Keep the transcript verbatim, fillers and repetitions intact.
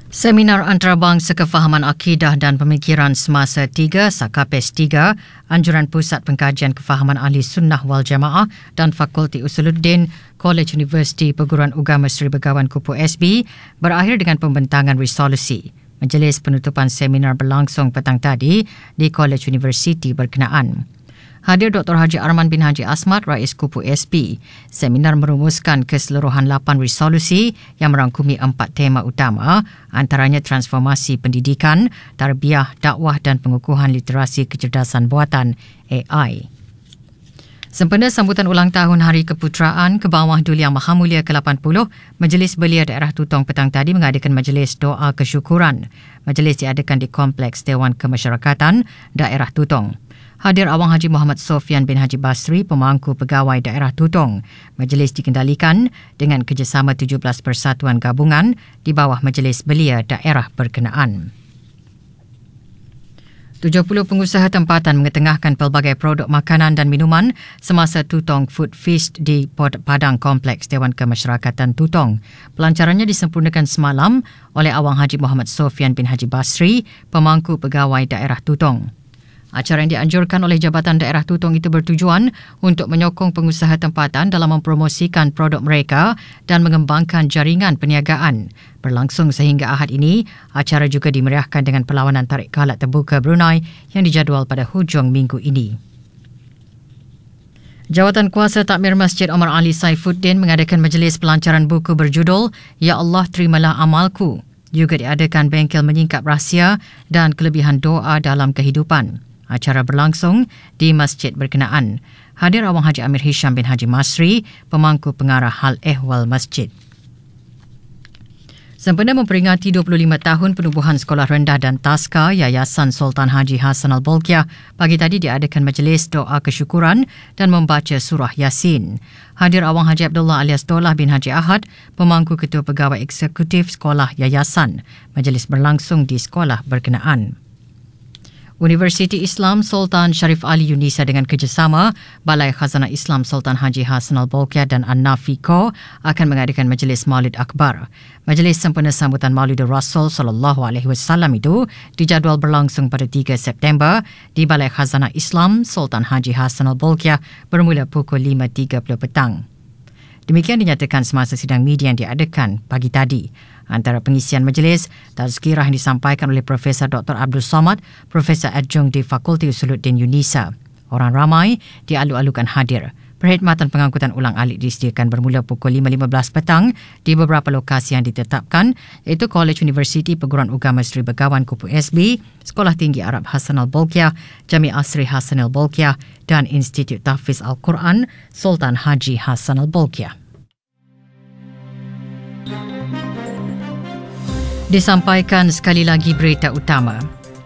Seminar Antarabangsa Kefahaman Akidah dan Pemikiran Semasa tiga Sakapes tiga, Anjuran Pusat Pengkajian Kefahaman Ahli Sunnah Wal Jamaah dan Fakulti Usuluddin Kolej Universiti Perguruan Ugama Seri Begawan Kupu S B berakhir dengan pembentangan resolusi. Majlis penutupan seminar berlangsung petang tadi di Kolej Universiti berkenaan. Hadir Doktor Haji Arman bin Haji Asmat, Rais Kupu S B. Seminar merumuskan keseluruhan lapan resolusi yang merangkumi empat tema utama, antaranya transformasi pendidikan, tarbiyah, dakwah dan pengukuhan literasi kecerdasan buatan A I. Sempena sambutan ulang tahun Hari Keputeraan Kebawah Duli Yang Mahamulia ke lapan puluh, Majlis Belia Daerah Tutong petang tadi mengadakan majlis doa kesyukuran. Majlis diadakan di Kompleks Dewan Kemasyarakatan Daerah Tutong. Hadir Awang Haji Muhammad Sofian bin Haji Basri, Pemangku Pegawai Daerah Tutong. Majlis dikendalikan dengan kerjasama tujuh belas persatuan gabungan di bawah Majlis Belia Daerah berkenaan. tujuh puluh pengusaha tempatan mengetengahkan pelbagai produk makanan dan minuman semasa Tutong Food Feast di Padang Kompleks Dewan Kemasyarakatan Tutong. Pelancarannya disempurnakan semalam oleh Awang Haji Muhammad Sofian bin Haji Basri, Pemangku Pegawai Daerah Tutong. Acara yang dianjurkan oleh Jabatan Daerah Tutong itu bertujuan untuk menyokong pengusaha tempatan dalam mempromosikan produk mereka dan mengembangkan jaringan perniagaan. Berlangsung sehingga Ahad ini, acara juga dimeriahkan dengan perlawanan tarik kalat terbuka Brunei yang dijadual pada hujung minggu ini. Jawatan Kuasa Takmir Masjid Omar Ali Saifuddin mengadakan majlis pelancaran buku berjudul Ya Allah Terimalah Amalku. Juga diadakan bengkel menyingkap rahsia dan kelebihan doa dalam kehidupan. Acara berlangsung di masjid berkenaan. Hadir Awang Haji Amir Hisham bin Haji Masri, Pemangku Pengarah Hal Ehwal Masjid. Sempena memperingati dua puluh lima tahun penubuhan Sekolah Rendah dan Taska Yayasan Sultan Haji Hassan Al-Bolkiah, pagi tadi diadakan majlis doa kesyukuran dan membaca surah Yasin. Hadir Awang Haji Abdullah alias Dolah bin Haji Ahad, Pemangku Ketua Pegawai Eksekutif Sekolah Yayasan. Majlis berlangsung di sekolah berkenaan. Universiti Islam Sultan Sharif Ali Yunisa dengan kerjasama Balai Khazanah Islam Sultan Haji Hassan Al-Bolkiah dan An-Nafiko akan mengadakan majlis Maulid Akbar. Majlis sempena sambutan Maulidur Rasul sallallahu alaihi wasallam itu dijadual berlangsung pada tiga September di Balai Khazanah Islam Sultan Haji Hassan Al-Bolkiah bermula pukul lima tiga puluh petang. Demikian dinyatakan semasa sidang media yang diadakan pagi tadi. Antara pengisian majlis, tazkirah yang disampaikan oleh Profesor Doktor Abdul Somad, Profesor Adjung di Fakulti Usuluddin Yunisa. Orang ramai dialu-alukan hadir. Perkhidmatan pengangkutan ulang alik disediakan bermula pukul lima lima belas petang di beberapa lokasi yang ditetapkan, iaitu Kolej Universiti Perguruan Ugama Seri Begawan Kupu S B, Sekolah Tinggi Arab Hassan Al-Bolkiah, Jami'ah Sri Hassan Al-Bolkiah dan Institut Tahfiz Al-Quran Sultan Haji Hassan Al-Bolkiah. Disampaikan sekali lagi berita utama.